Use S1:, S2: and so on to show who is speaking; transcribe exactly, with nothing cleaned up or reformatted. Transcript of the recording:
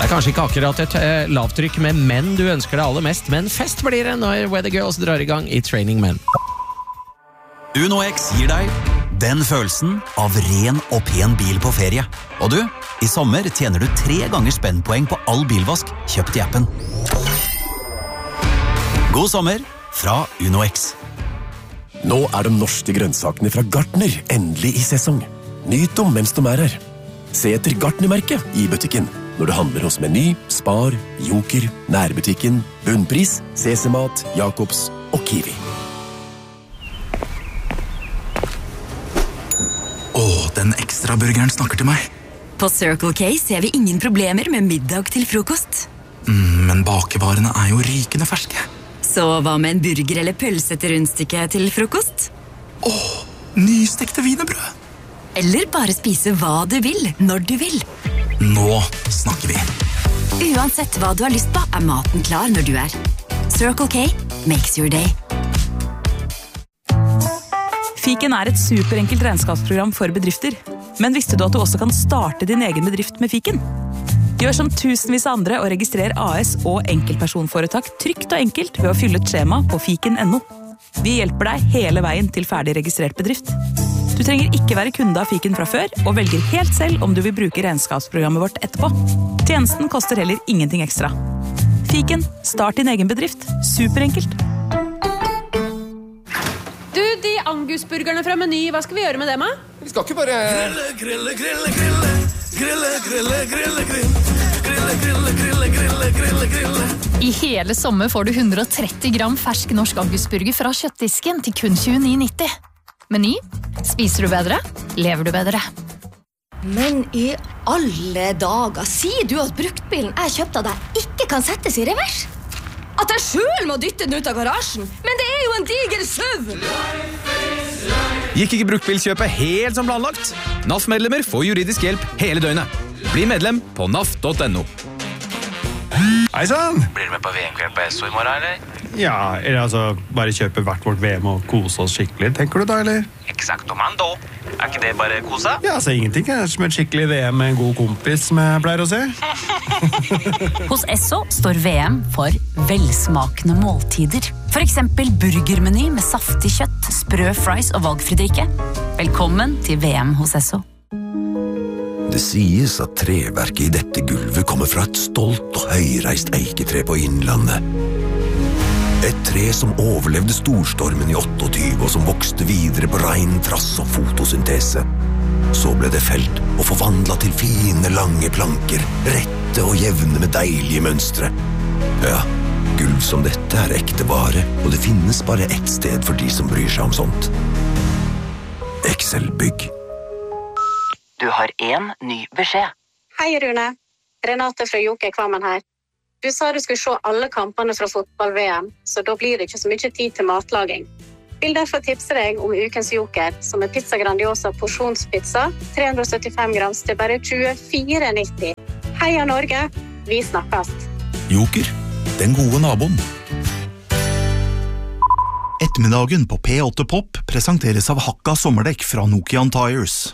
S1: Det er kanskje ikke akkurat et eh, lavtrykk med menn du ønsker deg aller mest, men fest blir det når Weather Girls drar i gang i Training Men.
S2: Uno X gir deg den følelsen av ren og pen bil på ferie. Og du, i sommer tjener du tre ganger spennpoeng på all bilvask kjøpt i appen. God sommer fra Uno X.
S3: Nå er de norske grønnsakene fra Gartner endelig i sesong. Nyt dem mens de er her. Se etter Gartner-merket i butikken når du handler hos Meny, Spar, Joker, Nærbutikken, Bunnpris, Sesemat, Jakobs og Kiwi.
S4: Åh, den ekstra burgeren snakker til meg.
S5: På Circle K ser vi ingen problemer med middag til frokost.
S4: Mm, men bakevarene er jo rykende ferske.
S5: Så hva med en burger eller pølse til rundstykke til frokost?
S4: Åh, nystekte wienerbrød.
S5: Eller bare spise hva du vil, når du vil.
S4: Nå snakker vi.
S5: Uansett hva du har lyst på, er maten klar når du er. Circle K makes your day.
S6: Fiken er et superenkelt regnskapsprogram for bedrifter. Men visste du at du også kan starte din egen bedrift med Fiken? Gjør som tusenvis av andre og registrer A S og enkeltpersonforetak trygt og enkelt ved å fylle et skjema på fiken punktum no. Vi hjelper deg hele veien til ferdig registrert bedrift. Du trenger ikke være kunde av Fiken fra før, og velger helt selv om du vil bruke regnskapsprogrammet vårt etterpå. Tjenesten koster heller ingenting ekstra. Fiken, start din egen bedrift. Superenkelt.
S7: Du, de angusburgerne fra Meny, hva skal vi gjøre med dem, da?
S3: Vi skal ikke bare...
S8: Grille, grille, grille, grille, grille, grille, grille, grille, grille, grille, grille, grille, grille.
S9: I hele sommer får du hundre og tretti gram fersk norsk angusburger fra kjøttdisken til kun tjueni nitti. Meny, spiser du bedre, lever du bedre.
S10: Men i alle dager, sier du at bruktbilen jeg kjøpte av deg ikke kan settes i revers? At jeg selv må dytte den ut av garasjen? Men det er jo en diger søv!
S11: Gikk ikke bruktbilkjøpet helt som planlagt? N A F-medlemmer får juridisk hjelp hele døgnet. Bli medlem på N A F punktum no.
S12: Hei sann!
S13: Blir du med på V M-kveld på Esso i morgen, eller?
S12: Ja, eller altså, bare kjøpe hvert vårt V M og kose oss skikkelig, tenker du da, eller?
S13: Exactomando. Er ikke det bare kose?
S12: Ja, altså ingenting er som et skikkelig V M med en god kompis, som jeg pleier å si.
S14: Hos Esso står V M for velsmakende måltider. For eksempel burgermeny med saftig kjøtt, sprø fries og valgfri drikke. Velkommen til V M hos Esso.
S3: Det sies at treverket i dette gulvet kommer fra et stolt og høyreist eiketre på Innlandet. Et tre som overlevde storstormen i tjueåtte og som vokste videre på rein trass og fotosyntese. Så ble det felt og forvandlet til fine, lange planker, rette og jevne med deilige mønstre. Ja, gulv som dette er ekte vare, og det finnes bare ett sted for de som bryr seg om sånt. Excel-bygg.
S14: Du har en ny beskjed.
S15: Hei Rune, Renate fra Joker Kvammen her. Du sa du skulle se alle kampene fra fotball-V M, så da blir det ikke så mye tid til matlaging. Vil derfor tipse deg om ukens Joker, som er pizza grandiosa porsjonspizza, tre hundre og syttifem grams til bare tjuefire nitti. Heia Norge, vi snakkes.
S16: Joker, den gode naboen.
S17: Ettermiddagen på P åtte Pop presenteres av Hakka sommerdekk fra Nokian Tires.